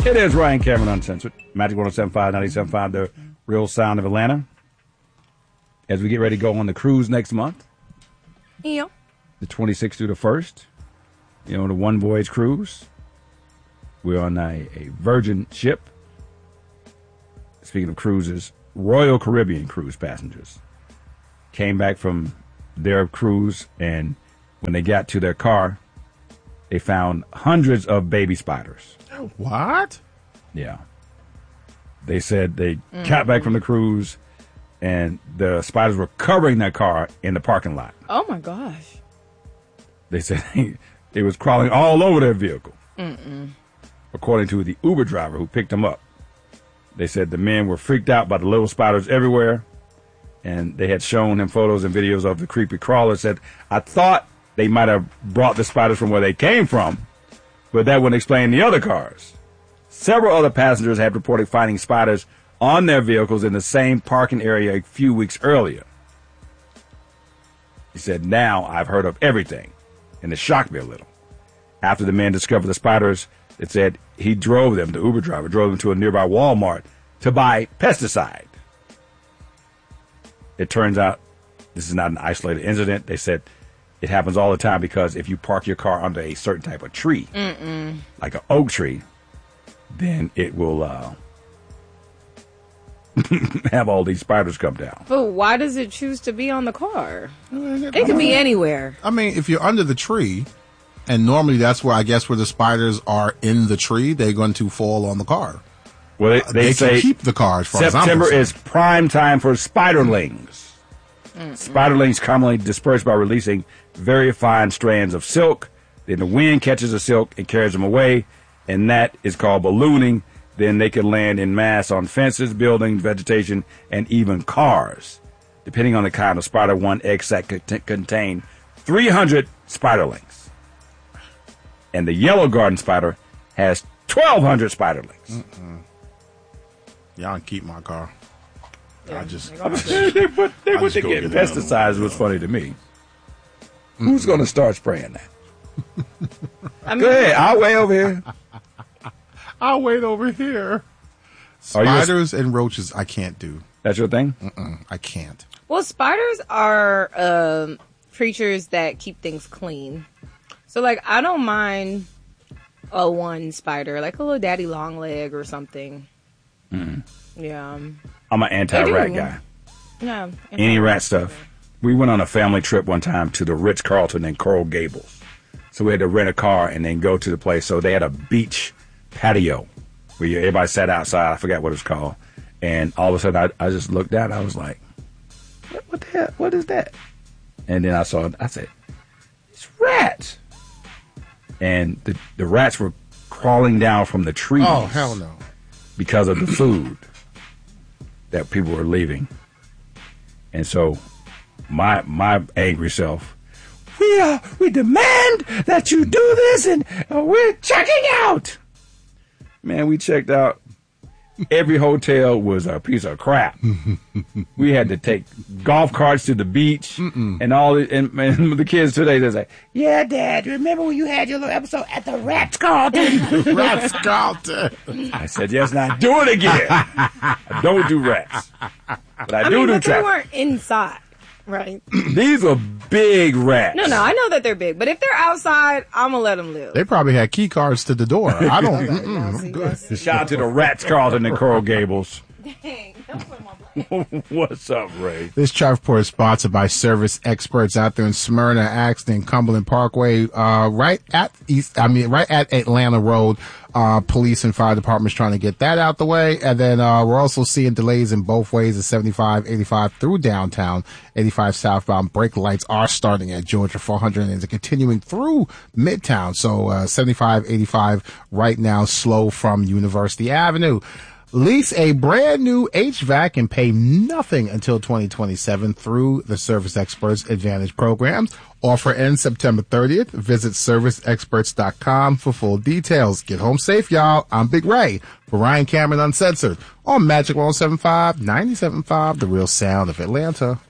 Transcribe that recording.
It is Ryan Cameron Uncensored. Magic 107.5, 97.5, the real sound of Atlanta. As we get ready to go on the cruise next month. Yeah. The 26th through the 1st. The one voyage cruise. We're on a Virgin ship. Speaking of cruises, Royal Caribbean cruise passengers came back from their cruise, and when they got to their car, they found hundreds of baby spiders. What? Yeah. They said they got back from the cruise, and the spiders were covering their car in the parking lot. Oh, my gosh. They said it was crawling all over their vehicle. According to the Uber driver who picked them up. They said the men were freaked out by the little spiders everywhere, and they had shown him photos and videos of the creepy crawlers. Said, I thought they might have brought the spiders from where they came from, but that wouldn't explain the other cars. Several other passengers had reported finding spiders on their vehicles in the same parking area a few weeks earlier. He said, now I've heard of everything, and it shocked me a little. After the men discovered the spiders, it said he drove them, the Uber driver, drove them to a nearby Walmart to buy pesticide. It turns out this is not an isolated incident. They said it happens all the time because if you park your car under a certain type of tree, like an oak tree, then it will have all these spiders come down. But why does it choose to be on the car? It could be anywhere. I mean, if you're under the tree, and normally that's where, I guess, where the spiders are in the tree, they're going to fall on the car. Well, they say can keep the car as far as I'm September concerned. is prime time for spiderlings. Spiderlings commonly disperse by releasing very fine strands of silk. Then the wind catches the silk and carries them away, and that is called ballooning. Then they can land in mass on fences, buildings, vegetation, and even cars. Depending on the kind of spider, one egg sac could contain 300 spiderlings. And the yellow garden spider has 1,200 spiderlings. Y'all can keep my car. Yeah. I just they put I to just go get get pesticides was funny to me. Who's going to start spraying that? Go ahead. I'll wait over here. I'll wait over here. Spiders and roaches, I can't do. That's your thing? I can't. Well, spiders are creatures that keep things clean. So, like, I don't mind a one spider, like a little daddy long leg or something. Yeah. I'm an anti-rat guy. Yeah. Any rat stuff. We went on a family trip one time to the Ritz-Carlton in Coral Gables. So we had to rent a car and then go to the place. So they had a beach patio where everybody sat outside. I forgot what it was called. And all of a sudden, I just looked out. I was like, what the hell? What is that? And then I said, it's rats. And the rats were crawling down from the trees. Oh, hell no. Because of the food that people were leaving. And so my angry self, we demand that you do this, and we're checking out. Man, we checked out. Every hotel was a piece of crap. We had to take golf carts to the beach and all. And the kids today, they're like, "Yeah, Dad, remember when you had your little episode at the Ritz-Carlton?" Ritz-Carlton. I said, "Yes, now do it again." I don't do rats, but I do but traffic. they weren't inside, right? These were big rats. No, I know that they're big, but if they're outside, I'm gonna let them live. They probably had key cards to the door. I don't. See, I'm good. Shout out to the Ritz-Carlton in Coral Gables. Dang, don't put my blame. What's up, Ray? This traffic report is sponsored by Service Experts out there in Smyrna, Axton, Cumberland Parkway, right at Atlanta Road. Police and fire departments trying to get that out the way. And then, we're also seeing delays in both ways at 75, 85 through downtown. 85 southbound brake lights are starting at Georgia 400 and is continuing through Midtown. So, 75, 85 right now slow from University Avenue. Lease a brand new HVAC and pay nothing until 2027 through the Service Experts Advantage programs. Offer ends September 30th. Visit serviceexperts.com for full details. Get home safe, y'all. I'm Big Ray for Ryan Cameron Uncensored on Magic 107.5, 97.5, the real sound of Atlanta.